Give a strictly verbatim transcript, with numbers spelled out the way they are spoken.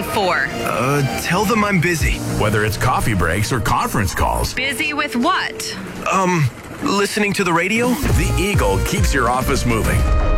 for? Uh, tell them I'm busy. Whether it's coffee breaks or conference calls. Busy with what? Um, listening to the radio? The Eagle keeps your office moving.